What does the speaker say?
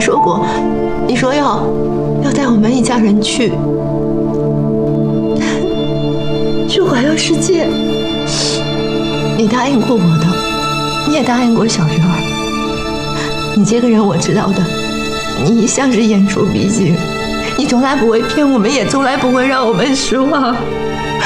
说过，你说要带我们一家人去环游世界。你答应过我的，你也答应过小鱼儿。你这个人我知道的，你一向是言出必行，你从来不会骗我们，也从来不会让我们失望。